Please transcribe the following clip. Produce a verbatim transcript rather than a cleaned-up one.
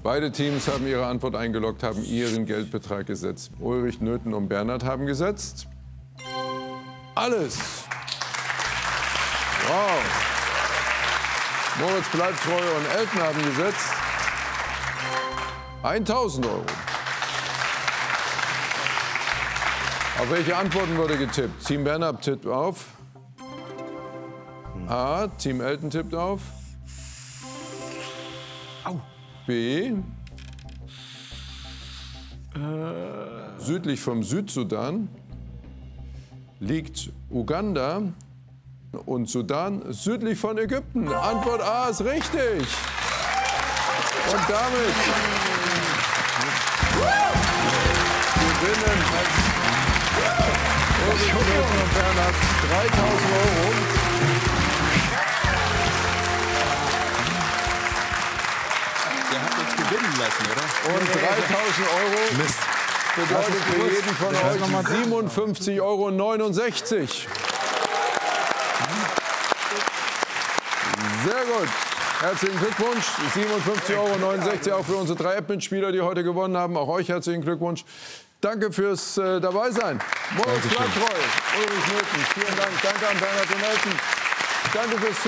Beide Teams haben ihre Antwort eingeloggt, haben ihren Geldbetrag gesetzt. Ulrich, Nöten und Bernhard haben gesetzt. Alles. Wow. Moritz bleibt treu und Elton haben gesetzt. tausend Euro. Auf welche Antworten wurde getippt? Team Bernhard tippt auf. A. Team Elton tippt auf. B. Südlich vom Südsudan liegt Uganda und Sudan südlich von Ägypten. Antwort A ist richtig. Und damit gewinnen Ulrich, Nöten und Bernhard dreitausend Euro. Ihr habt uns gewinnen lassen, oder? Und dreitausend Euro Mist. bedeutet für jeden von euch siebenundfünfzig Euro neunundsechzig. Sehr gut. Herzlichen Glückwunsch. siebenundfünfzig Euro neunundsechzig auch für unsere drei App-Mitspieler, die heute gewonnen haben. Auch euch herzlichen Glückwunsch. Danke fürs äh, Dabeisein. Moritz bleibt treu. Ulrich Nöten, vielen Dank. Danke an Bernhard und Elton. Danke fürs